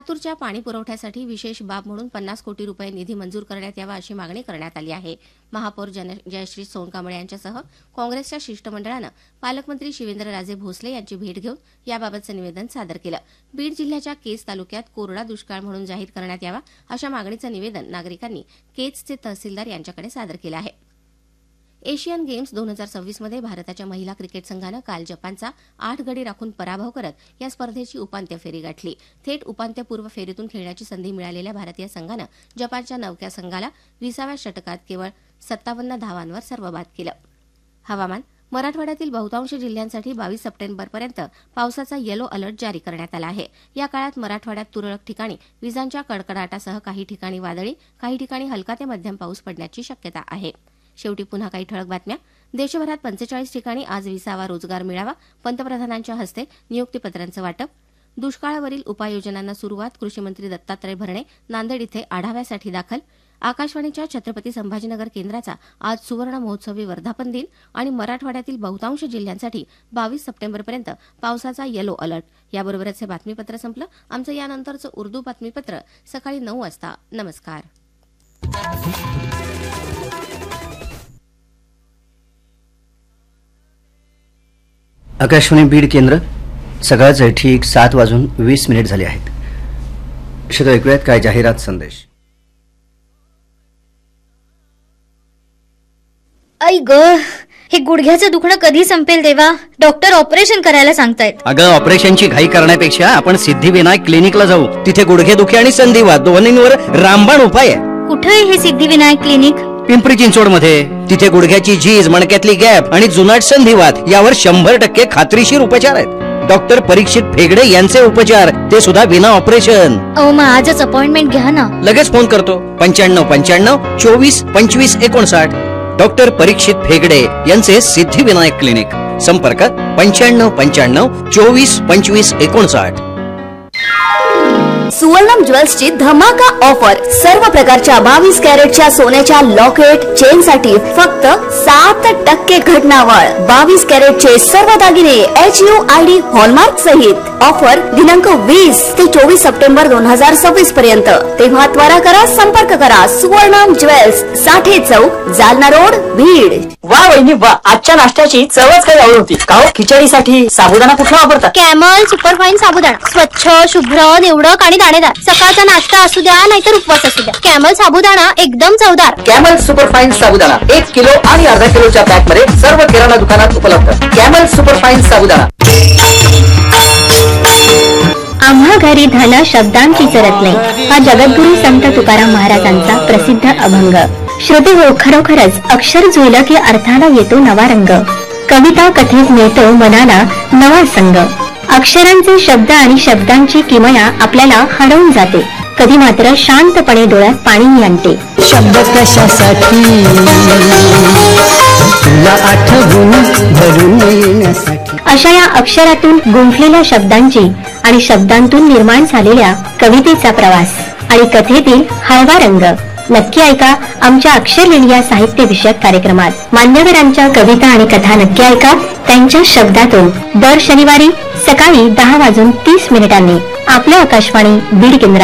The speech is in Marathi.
लातूरच्या पाणी पुरवठ्यासाठी विशेष बाब म्हणून 50 कोटी रुपये निधी मंजूर करण्यात यावा अशी मागणी करण्यात आली आहे। महापौर जयश्री सोनकांबळे यांच्यासह काँग्रेसच्या शिष्टमंडळाने पालकमंत्री शिवेंद्रराजे भोसले यांची भेट घेऊन याबाबतचे निवेदन सादर केले। बीड जिल्ह्याच्या केज तालुक्यात कोरडा दुष्काळ म्हणून जाहीर करण्यात यावा अशा मागणीचे निवेदन नागरिकांनी केजचे तहसीलदार यांच्याकडे सादर केले आहे। एशियन गेम्स 2026 मध्ये भारताच्या महिला क्रिकेट संघानं काल जपानचा 8 गडी राखून पराभव करत या स्पर्धेची उपांत्य फेरी गाठली। थेट उपांत्यपूर्व फेरीतून खेळण्याची संधी मिळालेल्या भारतीय संघानं जपानच्या नवख्या संघाला 20व्या षटकात केवळ 57 धावांवर सर्वबाद केलं। हवामान मराठवाड्यातील बहुतांश जिल्ह्यांसाठी 22 सप्टेंबरपर्यंत पावसाचा येलो अलर्ट जारी करण्यात आला आहे। या काळात मराठवाड्यात तुरळक ठिकाणी विजांच्या कडकडाटासह काही ठिकाणी वादळी, काही ठिकाणी हलका ते मध्यम पाऊस पडण्याची शक्यता आहे। शेवटी पुन्हा काही ठळक बातम्या। देशभरात 45 ठिकाणी आज 20वा रोजगार मेळावा, पंतप्रधानांच्या हस्ते नियुक्तीपत्रांचं वाटप, दुष्काळावरील उपाययोजनांना सुरुवात, कृषीमंत्री दत्तात्रय भरणे नांदेड इथे आढाव्यासाठी दाखल, आकाशवाणीच्या छत्रपती संभाजीनगर केंद्राचा आज सुवर्ण महोत्सवी वर्धापन दिन आणि मराठवाड्यातील बहुतांश जिल्ह्यांसाठी 22 सप्टेंबरपर्यंत पावसाचा येलो अलर्ट। याबरोबरच हे बातमीपत्र संपलं। आमचं यानंतरचं उर्दू बातमीपत्र सकाळी 9 वाजता। नमस्कार। आकाशवाणी बीड केंद्र सकाळचे ठीक 7:20 झाले आहेत। श्रोते ऐकूयात काय जाहिरात संदेश। आई ग, हे गुडघ्याचं दुखणं कधी संपेल देवा? डॉक्टर ऑपरेशन करायला सांगतायत। अगं, ऑपरेशनची घाई करण्यापेक्षा आपण सिद्धिविनायक क्लिनिकला जाऊ। तिथे गुडघेदुखी आणि संधिवात दोन्हींवर रामबाण उपाय आहे। कुठे आहे हे सिद्धिविनायक क्लिनिक? पिंपरी चिंचवड मध्ये। तिथे गुडघ्याची झीज, मणक्यातली गॅप आणि जुनाट संधिवात यावर 100% खात्रीशीर उपचार आहेत। डॉक्टर परीक्षित फेगडे यांचे उपचार, ते सुद्धा विना ऑपरेशन। मग आजच अपॉइंटमेंट घ्या ना। लगेच फोन करतो 9595 24 25 59। डॉक्टर परीक्षित फेगडे यांचे सिद्धिविनायक क्लिनिक। संपर्क 9595 24 25 59। सुवर्णम ज्वेल्सची धमाका ऑफर। सर्व प्रकारच्या 22 कॅरेटच्या सोन्याच्या लॉकेट, चेन साठी फक्त 7% घटनावळ। 22 कॅरेटचे सर्व दागिने HUID हॉलमार्क सहित। ऑफर दिनांक 20 ते 24 सप्टेंबर 2026 पर्यंत। तेव्हा त्वरा करा, संपर्क करा। सुवर्णम ज्वेल्स, साठे चौक, जालना रोड, बीड। वा वहिनी वा, आजच्या नाश्त्याची चवच काही आवड होती। का खिचडीसाठी साबुदाणा कुठला वापरता? कॅमल सुपरफाईन साबुदाणा, स्वच्छ, शुभ्र, निवडक आणि दाणेदार। सकाळचा नाश्ता असू द्या नाहीतर उपवास असू द्या, कॅमल साबुदाणा एकदम चवदार। कॅमल सुपरफाईन साबुदाणा 1 किलो आणि अर्धा किलोच्या पॅक मध्ये सर्व किराणा दुकानात उपलब्ध। कॅमल सुपरफाईन साबुदाणा। आम्हा घरी धन शब्दांची चरत नाही, हा जगद्गुरु संत तुकाराम महाराजांचा प्रसिद्ध अभंग। श्रोते हो, खरोखरच अक्षर जुळलं की अर्थाला येतो नवा रंग। कविता कथेत मिळतो मनाला नवा संग। अक्षरांचे शब्द आणि शब्दांची किमया आपल्याला हरवून जाते, कधी मात्र शांतपणे डोळ्यात पाणी आणते। शब्द कशासाठी तुला आठवून भरून येण्यासाठी। अशा या अक्षरातून गुंफलेल्या शब्दांची आणि शब्दांतून निर्माण झालेल्या कवितेचा प्रवास आणि कथेतील हळवा रंग नक्की ऐका आमच्या अक्षरलेणी या साहित्य विषयक कार्यक्रमात। मान्यवरांच्या कविता आणि कथा नक्की ऐका त्यांच्या शब्दातून दर शनिवारी सकाळी 10:30 आपल्या आकाशवाणी बीड केंद्रात।